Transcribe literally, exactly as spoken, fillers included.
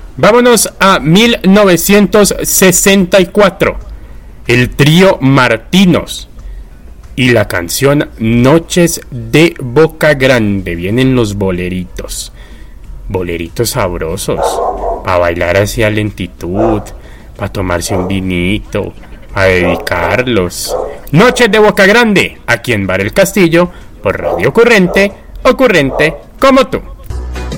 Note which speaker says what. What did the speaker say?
Speaker 1: Vámonos a mil novecientos sesenta y cuatro. El trío Martinos y la canción Noches de Boca Grande. Vienen los boleritos. Boleritos sabrosos. Para bailar hacia lentitud. Para tomarse un vinito. Para dedicarlos. Noches de Boca Grande. Aquí en Bar El Castillo. Por Radio Ocurrente. Ocurrente como tú.